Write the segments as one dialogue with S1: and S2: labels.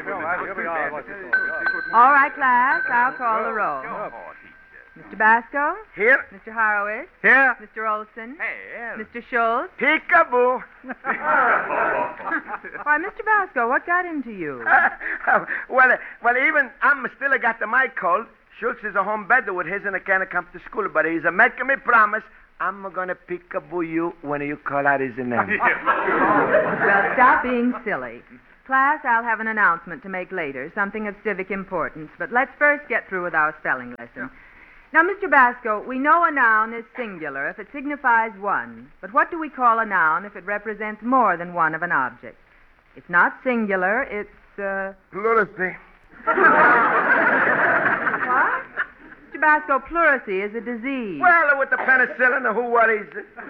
S1: Here we are.
S2: All right, class, I'll call the roll. Mr. Basco?
S3: Here.
S2: Mr. Horowitz?
S3: Here.
S2: Mr. Olson?
S1: Here.
S2: Mr. Schultz?
S3: Peekaboo.
S2: Why, Mr. Basco, what got into you?
S3: well, even I'm still got the mic cold. Schultz is a home bedder with his and I can't come to school, but he's a making me promise I'm gonna peekaboo you when you call out his name.
S2: Well, stop being silly. Class, I'll have an announcement to make later, something of civic importance, but let's first get through with our spelling lesson. Now, Mr. Basco, we know a noun is singular if it signifies one, but what do we call a noun if it represents more than one of an object? It's not singular, it's,
S3: Plurality.
S2: What? Mr. Basco, pleurisy is a disease.
S3: Well, with the penicillin, who worries?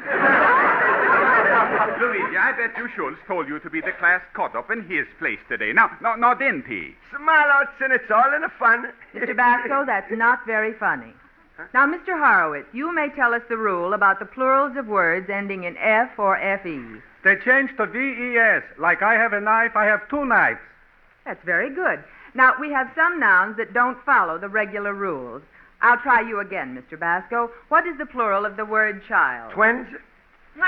S1: Luigi, I bet you Schultz told you to be the class caught up in his place today. Now, didn't he?
S3: Smile out, and it's all in the fun.
S2: Mr. Basco, that's not very funny. Now, Mr. Horowitz, you may tell us the rule about the plurals of words ending in F or FE.
S4: They changed to VES. Like I have a knife, I have two knives.
S2: That's very good. Now, we have some nouns that don't follow the regular rules. I'll try you again, Mr. Basco. What is the plural of the word child?
S3: Twins?
S2: No.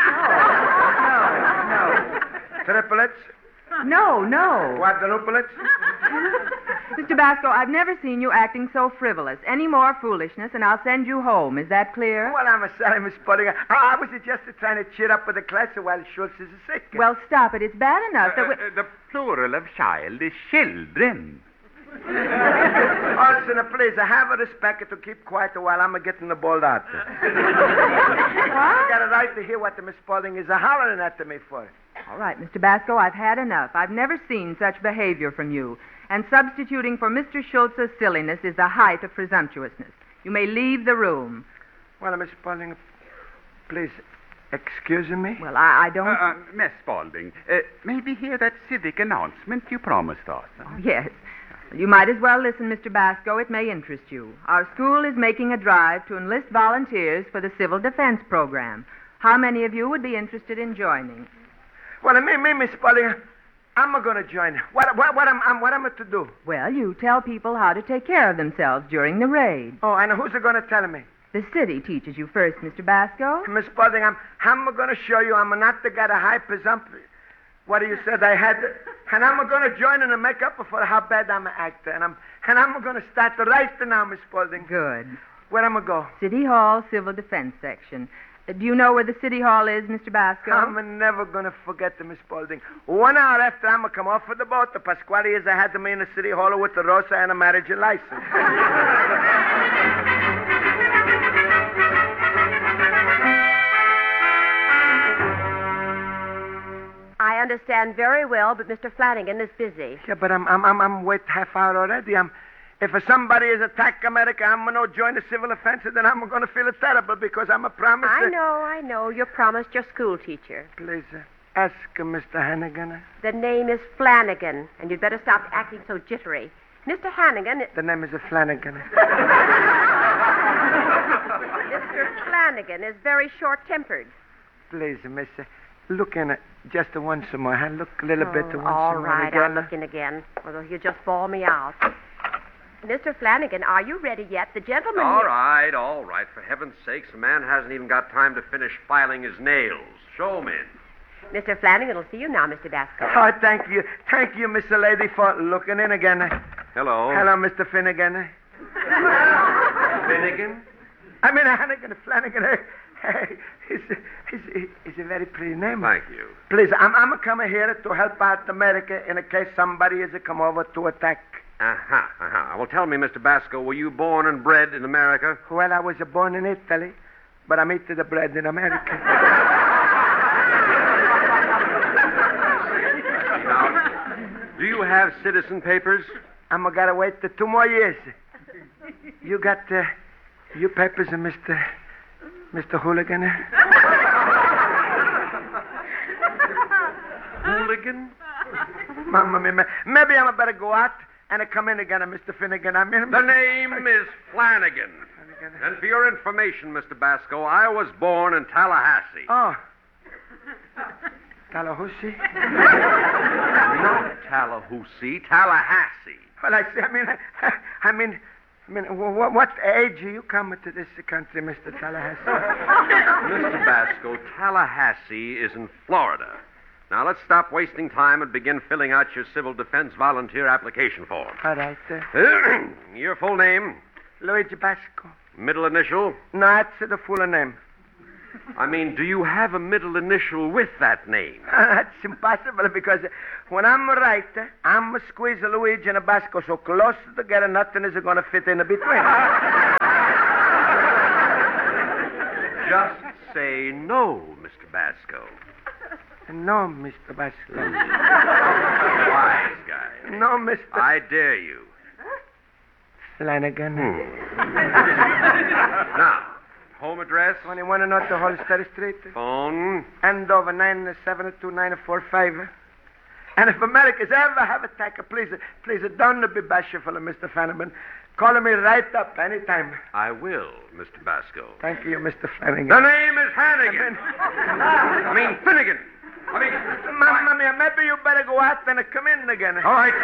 S3: Triplets?
S2: No.
S3: Quadruplets?
S2: Mr. Basco, I've never seen you acting so frivolous. Any more foolishness, and I'll send you home. Is that clear?
S3: Well, I'm sorry, Miss Pudding. I was just trying to cheer up with the class while Schultz is sick.
S2: Well, stop it. It's bad enough that we...
S1: The plural of child is children.
S3: Olson, please, have a respect to keep quiet while I'm getting the ball out.
S2: What?
S3: I got a right to hear what the Miss Spaulding is hollering at me for.
S2: All right, Mr. Basco, I've had enough. I've never seen such behavior from you. And substituting for Mr. Schultz's silliness is the height of presumptuousness. You may leave the room.
S3: Well, Miss Spaulding, please, excuse me?
S2: Well, I don't...
S1: Miss Spaulding, may we hear that civic announcement you promised us?
S2: Oh, yes. You might as well listen, Mr. Basco. It may interest you. Our school is making a drive to enlist volunteers for the Civil Defense Program. How many of you would be interested in joining?
S3: Well, me, Miss Spaulding, I'm going to join. What am I to do?
S2: Well, you tell people how to take care of themselves during the raid.
S3: Oh, and who's going to tell me?
S2: The city teaches you first, Mr. Basco.
S3: Miss Spaulding, I'm going to show you I'm not the guy to high presumption. What you said I had, and I'm going to join in and make up for how bad I'm an actor, and I'm going to start right now, Miss Spaulding.
S2: Good.
S3: Where am I go?
S2: City Hall, Civil Defense Section. Do you know where the City Hall is, Mr. Basco?
S3: I'm never going to forget Miss Spaulding. 1 hour after I'm going to come off of the boat, the Pasquale is I had me in the City Hall with the Rosa and a marriage license.
S5: I understand very well, but Mr. Flanagan is busy.
S3: Yeah, but I'm wait half hour already. If somebody is attack America, I'm going to join the civil offense, then I'm going to feel terrible because I'm a promise.
S5: I know. You promised your school teacher.
S3: Please, ask Mr. Hannigan.
S5: The name is Flanagan, and you'd better stop acting so jittery. Mr. Hannigan...
S3: The name is Flanagan.
S5: Mr. Flanagan is very short-tempered.
S3: Please, Miss, look in it just once more. Look a little bit once more.
S5: All right,
S3: again.
S5: I'm looking again. Although you just ball me out. Mr. Flanagan, are you ready yet? The gentleman...
S6: All right. For heaven's sakes, a man hasn't even got time to finish filing his nails. Show him in.
S5: Mr. Flanagan will see you now, Mr. Basco.
S3: Oh, thank you. Thank you, Miss Lady, for looking in again.
S6: Hello.
S3: Hello, Mr. Finnegan.
S6: Finnegan?
S3: I mean, Hannigan, Flanagan. It's a very pretty name.
S6: Thank you.
S3: Please, I'm coming here to help out America in case somebody is to come over to attack.
S6: Well, tell me, Mr. Basco, were you born and bred in America?
S3: Well, I was born in Italy, but I'm eating the bread in America.
S6: Now, do you have citizen papers?
S3: I'm going to wait 2 more years. You got your papers, Mr. Hooligan?
S6: Hooligan?
S3: Mamma mia. Maybe I better go out and come in again, Mr. Finnegan.
S6: The name is Flanagan. And for your information, Mr. Basco, I was born in Tallahassee.
S3: Oh. Tallahassee?
S6: Not Tallahassee, Tallahassee.
S3: Well, I see. I mean, what age are you coming to this country, Mr. Tallahassee?
S6: Mr. Basco, Tallahassee is in Florida. Now, let's stop wasting time and begin filling out your civil defense volunteer application form.
S3: All right.
S6: Your full name,
S3: Luigi Basco.
S6: middle initial.
S3: No, that's the full name.
S6: I mean, do you have a middle initial with that name?
S3: That's impossible because when I'm right, I'm squeeze Luigi and a Basco so close together, nothing is going to fit in between.
S6: Just say no, Mr. Basco.
S3: No, Mr. Basco.
S6: Wise guy.
S3: No, Mr.
S6: I dare you.
S3: Flanagan.
S6: Now, home address,
S3: 21 North Holster Street.
S6: phone.
S3: Andover 972-945. And if Americans ever have a attack, please don't be bashful, Mr. Flanagan. Call me right up anytime.
S6: I will, Mr. Basco.
S3: Thank you, Mr. Flanagan.
S6: The name is Hannigan. I mean Finnegan.
S3: Mamma mia, maybe you better go out and come in again.
S6: All right.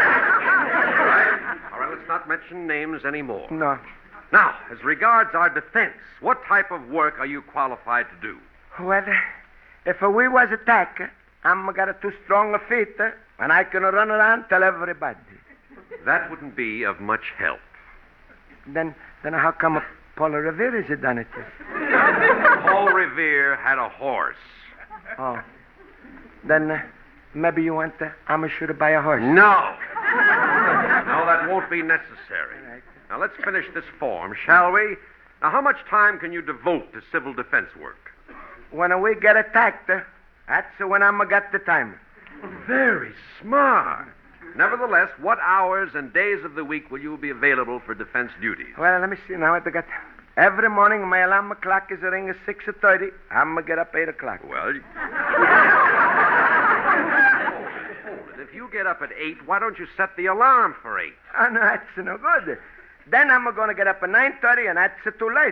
S6: All right, let's not mention names anymore.
S3: No.
S6: Now, as regards our defense, what type of work are you qualified to do?
S3: Well, if we was attacked, I'm got a too strong a feet, and I can run around tell everybody.
S6: That wouldn't be of much help.
S3: Then how come Paul Revere is done it?
S6: Paul Revere had a horse.
S3: Oh. Then maybe you want I'm sure to buy a horse.
S6: No. No, that won't be necessary.
S3: Right.
S6: Now, let's finish this form, shall we? Now, how much time can you devote to civil defense work?
S3: When we get attacked, that's when I'm got the time.
S6: Very smart. Nevertheless, what hours and days of the week will you be available for defense duties?
S3: Well, let me see now what I got. Every morning my alarm clock is ringing 6:30. I'm gonna get up 8 o'clock.
S6: Well, if you get up at 8, why don't you set the alarm for 8?
S3: Oh, no, that's no good. Then I'm going to get up at 9:30, and that's too late.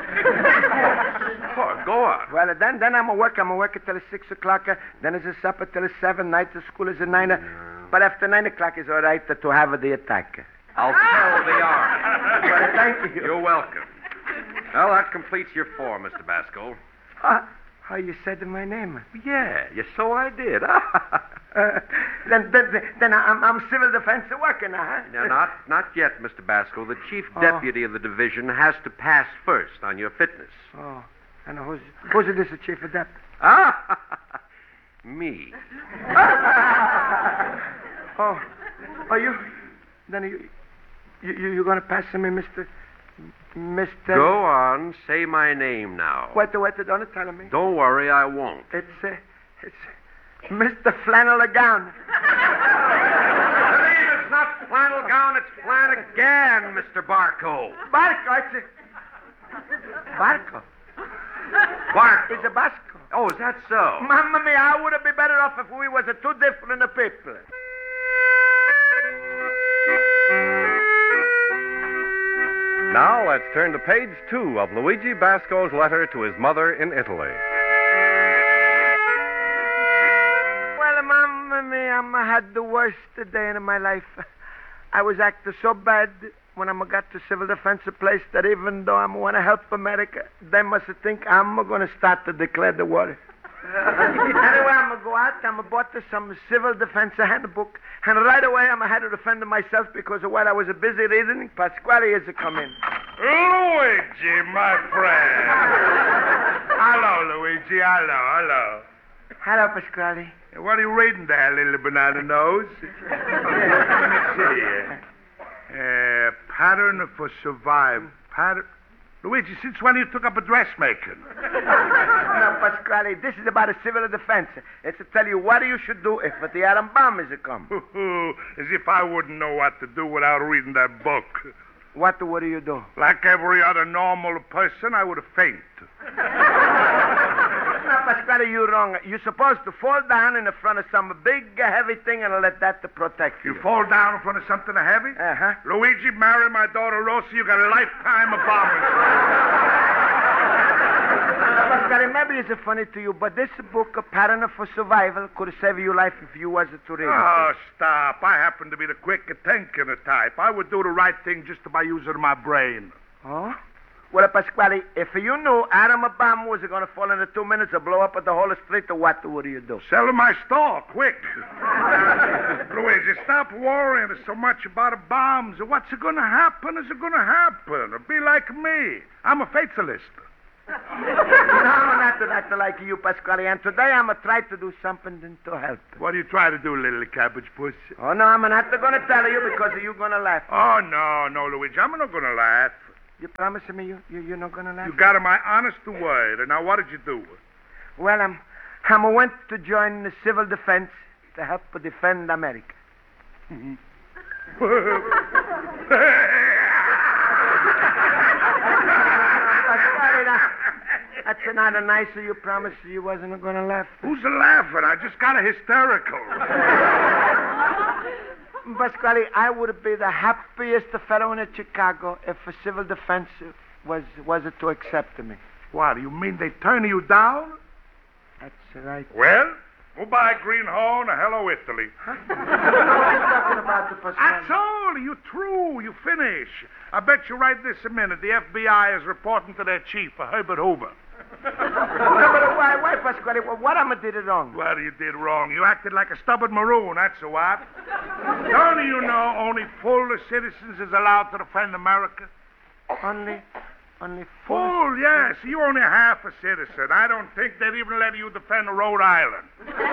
S6: Oh, go on.
S3: Well, then I'm going to work. I'm going to work until 6 o'clock. Then it's a supper till 7. Night to school is at 9. But after 9 o'clock is all right to have the attack.
S6: I'll tell the army.
S3: Well, thank you.
S6: You're welcome. Well, that completes your form, Mr. Basco.
S3: Oh, you said my name.
S6: Yeah, so I did.
S3: Then I'm civil defense working now, huh?
S6: No, not yet, Mr. Basco. The chief deputy of the division has to pass first on your fitness.
S3: Oh, and who's this chief of deputy?
S6: Me.
S3: You're going to pass me, Mr.
S6: Go on, say my name now.
S3: What, don't tell me.
S6: Don't worry, I won't.
S3: It's Mr. Flannel Gown.
S6: The name is not Flannel Gown, it's Flanagan, Mr. Barco.
S3: Barco, Barco.
S6: Barco.
S3: It's a Basco.
S6: Oh, is that so?
S3: Mamma mia, I would have been better off if we was two different people.
S4: Now let's turn to page 2 of Luigi Basco's letter to his mother in Italy.
S3: Well, mamma mia, I had the worst day in my life. I was acting so bad when I got to civil defense place that even though I want to help America, they must think I'm going to start to declare the war. Anyway, I'm going to go out. I'm going to bought some civil defense handbook. And right away, I'm had to defend myself because while I was busy reading, Pasquale is come in.
S7: Luigi, my friend. Hello, Luigi. Hello.
S3: Hello, Pasquale.
S7: What are you reading there, little banana nose? Let me see. Pattern for survival. Luigi, since when you took up a dressmaking?
S3: No, Pasquale, this is about a civil defense. It's to tell you what you should do if the atom bomb is come.
S7: As if I wouldn't know what to do without reading that book.
S3: What do you do?
S7: Like every other normal person, I would have fainted.
S3: No, Pasquale, you're wrong. You're supposed to fall down in front of some big, heavy thing and let that to protect you.
S7: You fall down in front of something heavy?
S3: Uh-huh.
S7: Luigi, marry my daughter Rosa, you got a lifetime of bombing.
S3: Pasquale, maybe it's funny to you, but this book, A Pattern for Survival, could save your life if you was to read it.
S7: Oh, stop. I happen to be the quicker thinking type. I would do the right thing just by using my brain.
S3: Oh? Well, Pasquale, if you knew atom bomb was going to fall in 2 minutes or blow up the whole street, what would you do?
S7: Sell my store, quick. Luigi, stop worrying so much about the bombs. What's going to happen is going to happen. Be like me. I'm a fatalist.
S3: No, I'm not like you, Pasquale, and today I'm going to try to do something to help.
S7: What do you try to do, little cabbage puss?
S3: Oh, no, I'm not going to tell you because you're going to laugh.
S7: Oh, no, Luigi, I'm not going to laugh.
S3: You promise me you're not going to laugh?
S7: You got my honest word. And now what did you do?
S3: Well, I went to join the civil defense to help defend America. That's not nice of you. Promise you wasn't going to laugh.
S7: Who's laughing? I just got a hysterical.
S3: Pasquale, I would be the happiest fellow in Chicago if a civil defense was to accept me.
S7: What, you mean they turn you down?
S3: That's right.
S7: Well, goodbye, Greenhorn, and hello, Italy.
S3: Huh? What are you talking about, Pasquale?
S7: That's all. You through. You finish. I bet you right this minute the FBI is reporting to their chief, Herbert Hoover.
S3: No, but why, Pasquale? What am I did wrong?
S7: What you did wrong? You acted like a stubborn maroon, that's what. Don't you know only full citizens is allowed to defend America?
S3: Only
S7: Full, yes. You only half a citizen. I don't think they'd even let you defend Rhode Island.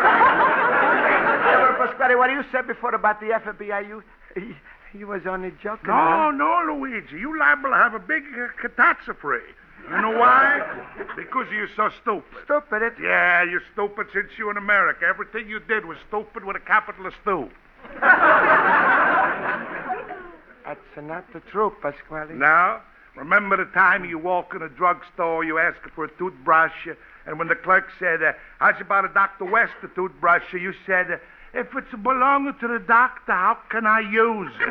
S3: Yeah, but Pasquale, what you said before about the FBI, you was only joking.
S7: No, Luigi. You liable to have a big catastrophe. You know why? Because you're so stupid.
S3: Stupid, it?
S7: Yeah, you're stupid since you in America. Everything you did was stupid with a capital of stew.
S3: That's not the truth, Pasquale.
S7: Now, remember the time you walk in a drugstore, you ask for a toothbrush, and when the clerk said, how's about a Dr. West toothbrush, you said, if it's belonging to the doctor, how can I use it?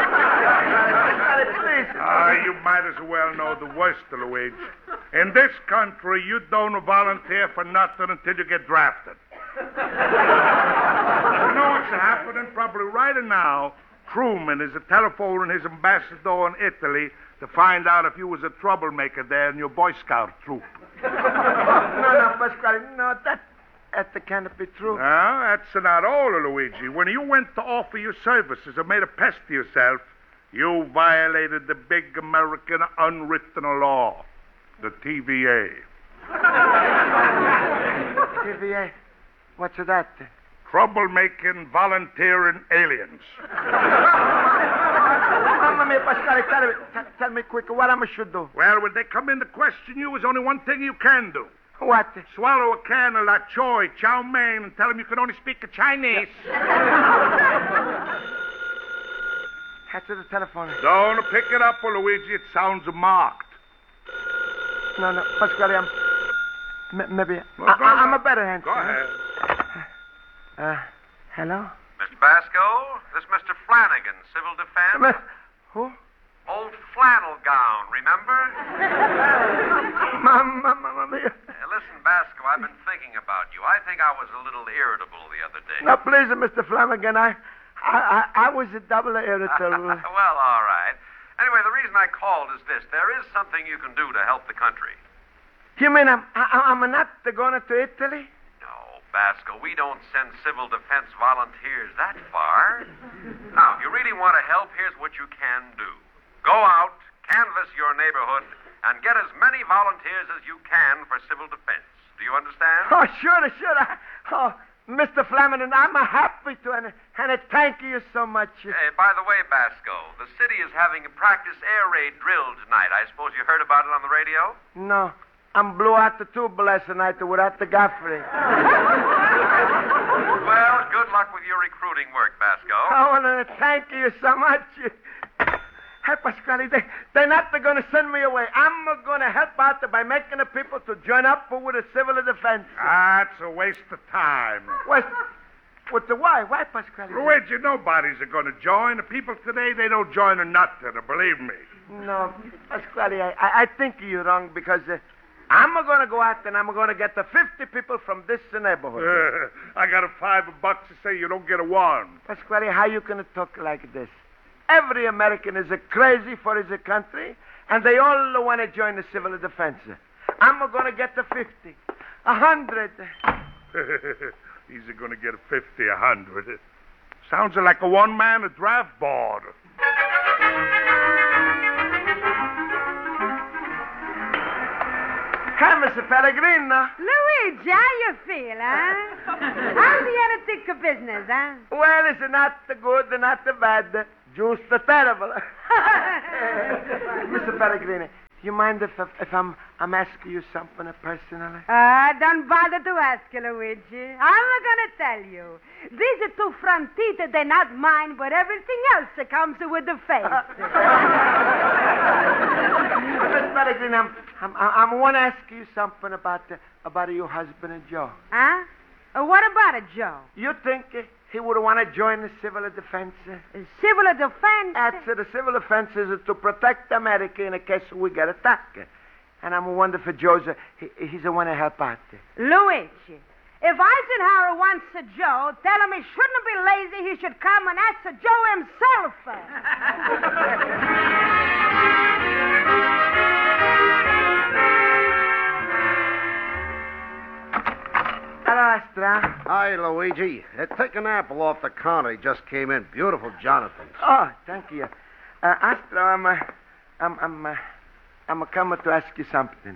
S7: You might as well know the worst, Luigi. In this country, you don't volunteer for nothing until you get drafted. You know what's happening? Probably right now, Truman is telephoning his ambassador in Italy to find out if you was a troublemaker there in your Boy Scout troop.
S3: No, Pasquale, no, that can't be true.
S7: No, that's not all, Luigi. When you went to offer your services and made a pest of yourself, you violated the big American unwritten law, the TVA.
S3: TVA? What's that?
S7: Troublemaking, volunteering aliens.
S3: Mamma mia, Pasquale, tell me quick, what I should do?
S7: Well, when they come in to question you, there's only one thing you can do.
S3: What?
S7: Swallow a can of la choy, chow mein, and tell them you can only speak Chinese.
S3: Head to the telephone.
S7: Don't pick it up, Luigi. It sounds marked.
S3: No, Pasquale, maybe...
S7: Well,
S3: I'm a better hand.
S7: Go ahead.
S3: Hello?
S6: Mr. Basco, this is Mr. Flanagan, Civil Defense.
S3: Who?
S6: Old flannel gown, remember?
S3: Mamma mia.
S6: Listen, Basco, I've been thinking about you. I think I was a little irritable the other day.
S3: No, please, Mr. Flanagan, I was a double irritable.
S6: Well, all right. Anyway, the reason I called is this. There is something you can do to help the country.
S3: You mean I'm not going to Italy?
S6: No, Basco, we don't send civil defense volunteers that far. Now, if you really want to help, here's what you can do. Go out, canvass your neighborhood, and get as many volunteers as you can for civil defense. Do you understand?
S3: Oh, sure. Mr. Flanagan, I'm happy to, and thank you so much.
S6: Hey, by the way, Basco, the city is having a practice air raid drill tonight. I suppose you heard about it on the radio?
S3: No, I'm blew out the tube last night without the Godfrey.
S6: Well, good luck with your recruiting work, Basco.
S3: Oh, and thank you so much. Hey, Pasquale, they're not going to send me away. I'm going to help out by making the people to join up with the civil defense.
S7: That's a waste of time.
S3: Why, Pasquale?
S7: Luigi, nobody's going to join. The people today, they don't join in nothing, believe me.
S3: No, Pasquale, I think you're wrong because I'm going to go out and I'm going to get the 50 people from this neighborhood.
S7: I got a $5 to say you don't get a warrant.
S3: Pasquale, how you going to talk like this? Every American is crazy for his country, and they all want to join the civil defense. I'm going to get the 50, 100.
S7: He's going to get a 50, 100. Sounds like a one-man draft board.
S3: Hi, Mr. Pellegrino.
S8: Luigi, how you feel, huh? How's the ethic of business, huh?
S3: Well, it's not the good, not the bad, just the terrible. Mr. Pellegrini, you mind if I'm asking you something personally?
S8: Don't bother to ask, Luigi. I'm going to tell you. These two front teeth, they're not mine, but everything else comes with the face.
S3: Miss Pellegrini, I want to ask you something about your husband and Joe.
S8: Huh? What about it, Joe?
S3: You think he would want to join the civil defense?
S8: Civil defense?
S3: That's the civil defense is to protect America in case we get attacked. And I'm wondering if Joe's he's the one to help out.
S8: Luigi, if Eisenhower wants Joe, tell him he shouldn't be lazy. He should come and ask Joe himself.
S3: Hello, Astra.
S9: Hi, Luigi. Take an apple off the counter. He just came in. Beautiful Jonathan.
S3: Oh, thank you. Astra, I'm coming to ask you something.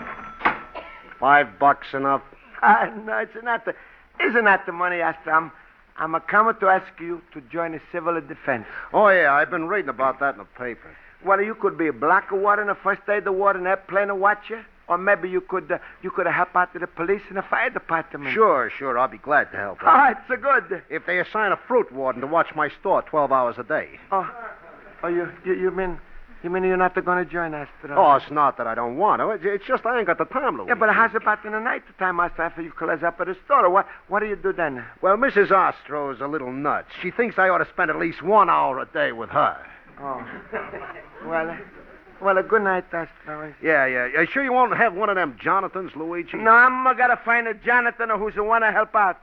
S9: $5 enough?
S3: No, it's not. Isn't that the money, Astra? I'm coming to ask you to join the civil defense.
S9: Oh, yeah, I've been reading about that in the paper.
S3: Well, you could be a block of water and a first aid water and airplane watcher. Or maybe you could help out to the police and the fire department.
S9: Sure. I'll be glad to help
S3: Oh,
S9: out.
S3: it's so good.
S9: If they assign a fruit warden to watch my store 12 hours a day.
S3: Oh, you mean you're not going to join us?
S9: Oh, it's not that I don't want to. It's just I ain't got the time, Luigi.
S3: Yeah, but how's about in the night time, Astro, after you close up at the store? What do you do then?
S9: Well, Mrs. Ostro's a little nuts. She thinks I ought to spend at least 1 hour a day with her.
S3: Oh. Well, a good night, Astro.
S9: Yeah. You sure you won't have one of them Jonathans, Luigi?
S3: No, I'm going to find a Jonathan who's the one to help out.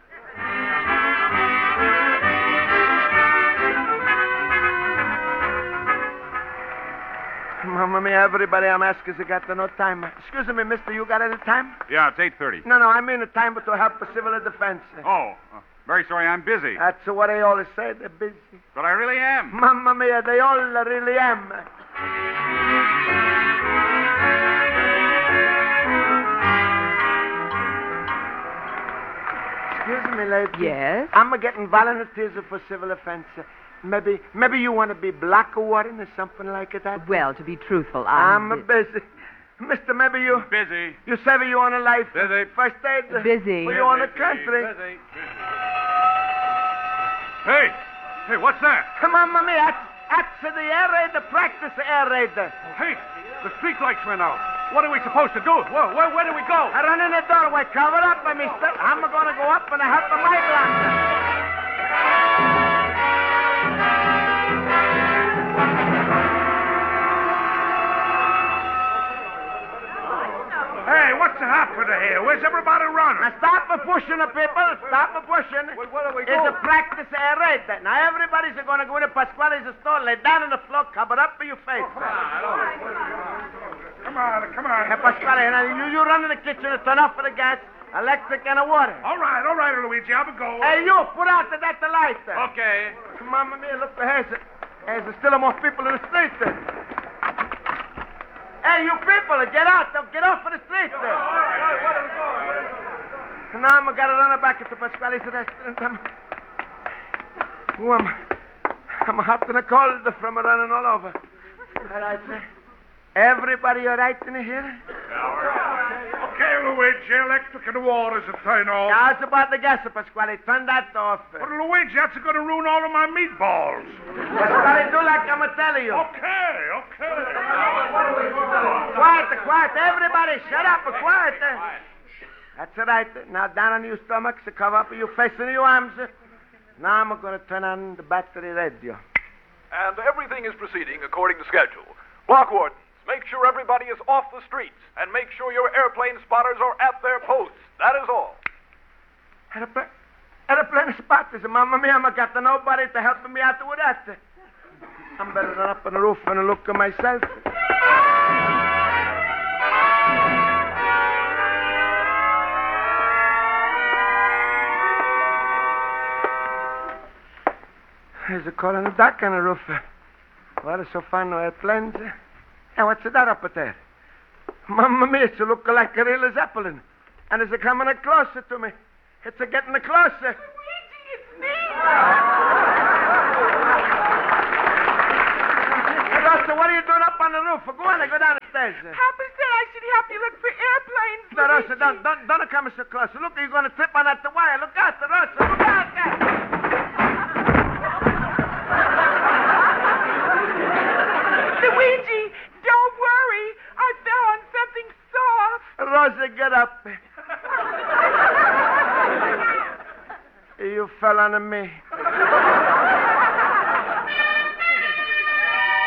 S3: Mamma mia, everybody I'm asking has got no time. Excuse me, mister, you got any time?
S1: Yeah, it's 8:30.
S3: No, I mean the time to help the civil defense.
S1: Oh, very sorry, I'm busy.
S3: That's what they always say, they're busy.
S1: But I really am.
S3: Mamma mia, they all really am. Excuse me, lady.
S2: Yes?
S3: I'm getting volunteers for civil defense. Maybe you want to be block warden or something like that?
S2: Well, to be truthful,
S3: I'm busy. Mister, maybe you...
S1: Busy.
S3: You savvy you on a life.
S1: Busy.
S3: First aid.
S2: Busy.
S3: For you on the country.
S1: Busy. Hey, what's that?
S3: Mamma mia, that's the air raid, the practice air raid.
S1: Hey, the street lights went out. What are we supposed to do? Where do we go?
S3: I run in the doorway. Cover up, mister. I'm going to go up and help my block.
S7: Hey, what's happening here? Where's everybody running?
S3: Now stop pushing the people. Stop pushing.
S7: What are we
S3: It's a practice air raid. Now everybody's going to go into Pasquale's store, lay down on the floor, cover up for your face.
S7: Come on.
S3: Hey, Pasquale, now you run in the kitchen and turn off for the gas, electric, and the water.
S7: All right, Luigi, I'll be going.
S3: Hey, you, put out the light.
S1: Okay.
S3: Mamma mia, look, there's still more people in the street. Hey, you people, get out. Get off of the street.
S7: All right, what are we going?
S3: Now I'm going to run back to Pasquale's restaurant. I'm hot and cold from running all over. All right, sir. Everybody all right in here?
S7: Okay, Luigi, electric and water's a turn off.
S3: How's about the gas, Pasquale? Turn that off.
S7: But Luigi, that's going to ruin all of my meatballs.
S3: Pasquale, do like I'm telling you.
S7: Okay.
S3: Quiet. Everybody, shut up. Quiet. That's right. Now down on your stomachs, cover up your face and your arms. Now I'm going to turn on the battery radio.
S10: And everything is proceeding according to schedule. Block wardens, make sure everybody is off the streets, and make sure your airplane spotters are at their posts. That is all.
S3: Airplane spotters, Mamma mia, I got nobody to help me out with that. I'm better than up on the roof and look at myself. There's a call on the dock on the roof. Well, it's so far no airplanes. And what's that up there? Mamma mia, it's looking like a real Zeppelin. And it's coming closer to me. It's getting closer.
S8: Luigi, it's me!
S3: Hey, Rosa, what are you doing up on the roof? Go on and go down the stairs.
S8: Papa said I should help you look for airplanes.
S3: No, Rosa, don't come so close. Look, you're going to trip on that wire. Look out, Rosa. Look out there.
S8: Luigi, don't worry. I fell on something soft.
S3: Rosa, get up. You fell on me.